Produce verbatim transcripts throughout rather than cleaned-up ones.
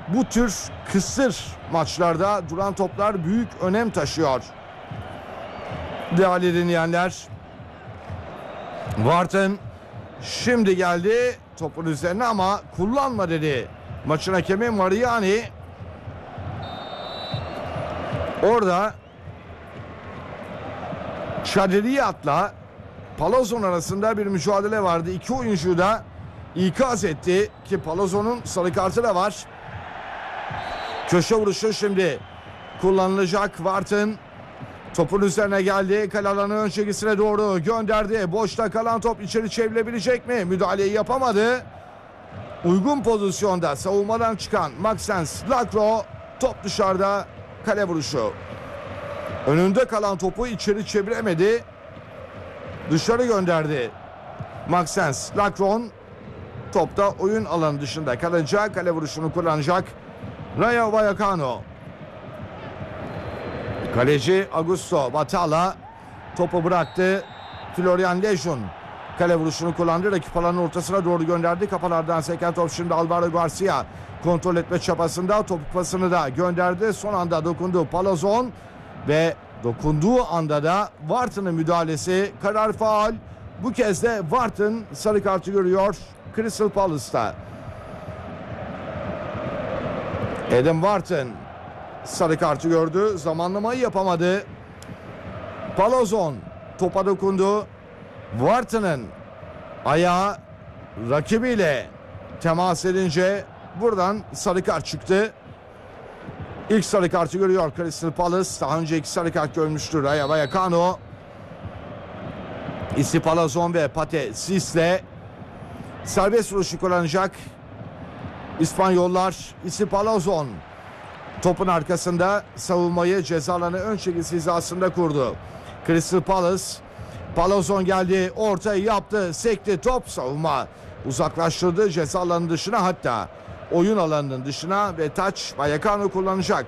bu tür kısır maçlarda duran toplar büyük önem taşıyor. Değerli dinleyenler, Wharton şimdi geldi topun üzerine ama kullanma dedi maçın hakemi Mariani. Orada Çadiriyat'la Palazon arasında bir mücadele vardı. İki oyuncu da ikaz etti ki Palazon'un sarı kartı da var. Köşe vuruşu şimdi kullanılacak. Wharton topun üzerine geldi. Kale alanı ön çizgisine doğru gönderdi. Boşta kalan top içeri çevrilebilecek mi? Müdahaleyi yapamadı. Uygun pozisyonda savunmadan çıkan Maxence Lacroix, top dışarıda, kale vuruşu. Önünde kalan topu içeri çeviremedi. Dışarı gönderdi. Maxence Lacroix topta oyun alanı dışında kalacak. Kale vuruşunu kullanacak Rayo Vallecano. Kaleci Augusto Batalla topu bıraktı. Florian Lejeune kale vuruşunu kullandı. Rakip alanın ortasına doğru gönderdi. Kafalardan seken top şimdi Alvaro Garcia kontrol etme çabasında topu pasını da gönderdi. Son anda dokundu Palazon ve dokunduğu anda da Wharton'ın müdahalesi, karar faul. Bu kez de Wharton sarı kartı görüyor Crystal Palace'ta. Adam Wharton sarı kartı gördü. Zamanlamayı yapamadı. Palazon topa dokundu. Wharton'ın ayağı rakibiyle temas edince buradan sarı kart çıktı. İlk sarı kartı görüyor Crystal Palace. Daha önce iki sarı kart görmüştür Rayo Vallecano. Isi Palazon ve Pate Sis'le serbest vuruşu kullanacak İspanyollar. Isi Palazon topun arkasında savunmayı ceza alanı ön çizgisi hizasında kurdu. Crystal Palace, Palazon geldi, ortayı yaptı, sekti, top savunma uzaklaştırdı ceza alanı dışına, hatta oyun alanının dışına ve taç Vallecano kullanacak.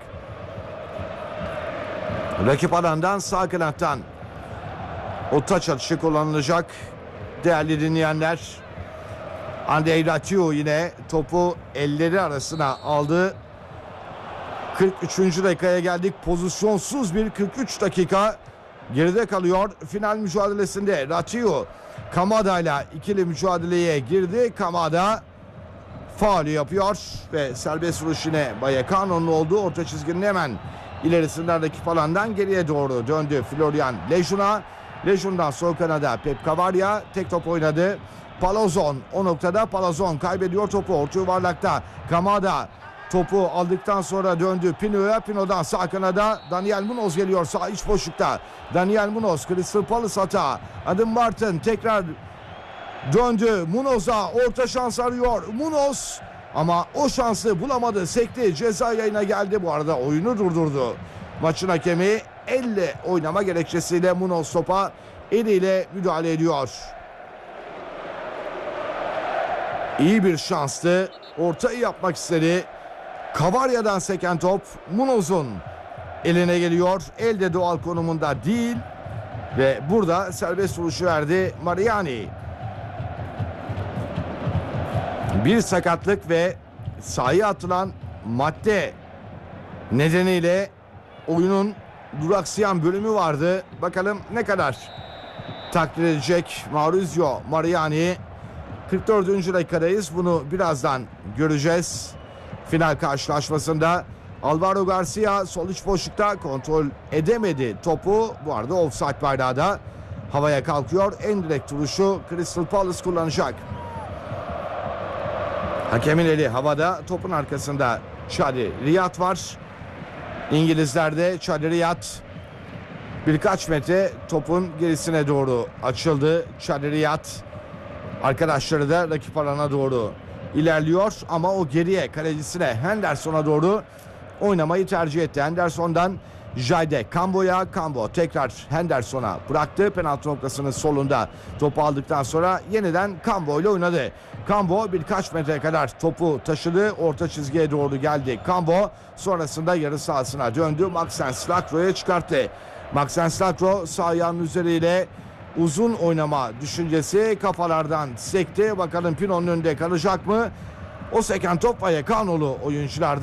Rakip alandan sağ kanattan o taç atışı kullanılacak. Değerli dinleyenler, Andrei Ratiu yine topu elleri arasına aldı. kırk üçüncü dakikaya geldik. Pozisyonsuz bir kırk üç dakika geride kalıyor final mücadelesinde. Ratiu Kamada ile ikili mücadeleye girdi. Kamada faulü yapıyor ve serbest vuruş yine Vallecano'nun olduğu orta çizginin hemen ilerisinden rakip alandan geriye doğru döndü Florian Lejeune'a. Lejeune'dan sol kanada Pep Cavaria tek top oynadı. Palazon o noktada, Palazon kaybediyor topu orta yuvarlakta. Kamada topu aldıktan sonra döndü Pino'ya. Pino'dan sağ kanada Daniel Munoz geliyor sağ iç boşlukta. Daniel Munoz, Crystal Palace hata. Adam Wharton tekrar döndü Munoz'a, orta şans arıyor Munoz ama o şansı bulamadı, sekti, ceza yayına geldi. Bu arada oyunu durdurdu maçın hakemi. Elle oynama gerekçesiyle Munoz topa eliyle müdahale ediyor. İyi bir şanstı, ortayı yapmak istedi. Cavaria'dan seken top Munoz'un eline geliyor. Elde doğal konumunda değil ve burada serbest vuruşu verdi Mariani. Bir sakatlık ve sahaya atılan madde nedeniyle oyunun duraksayan bölümü vardı. Bakalım ne kadar takdir edecek Maurizio Mariani. kırk dördüncü dakikadayız. Bunu birazdan göreceğiz. Final karşılaşmasında Alvaro Garcia sol iç boşlukta kontrol edemedi topu. Bu arada offside bayrağı da havaya kalkıyor. En direkt vuruşu Crystal Palace kullanacak. Hakemin eli havada, topun arkasında Çadiriyat var. İngilizlerde Çadiriyat birkaç metre topun gerisine doğru açıldı. Çadiriyat arkadaşları da rakip alana doğru ilerliyor ama o geriye kalecisine Henderson'a doğru oynamayı tercih etti. Henderson'dan Jayde Cambo'ya, Cambo tekrar Henderson'a bıraktı. Penaltı noktasının solunda topu aldıktan sonra yeniden Cambo ile oynadı. Cambo birkaç metre kadar topu taşıdı. Orta çizgiye doğru geldi Cambo. Sonrasında yarı sahasına döndü. Maxence Lacroix'a çıkarttı. Maxence Lacroix sağ ayağının üzeriyle uzun oynama düşüncesi, kafalardan sekti. Bakalım Pino'nun önünde kalacak mı? O seken top Vallecano'lu oyuncular